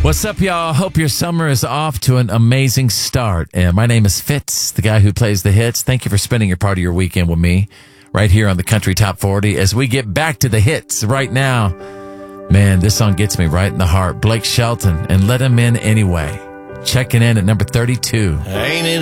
What's up, y'all? Hope your summer is off to an amazing start. My name is Fitz, the guy who plays the hits. Thank you for spending your part of your weekend with me right here on the Country Top 40 as we get back to the hits right now. Man, this song gets me right in the heart. Blake Shelton and Let Him In Anyway. Checking in at number 32. Ain't it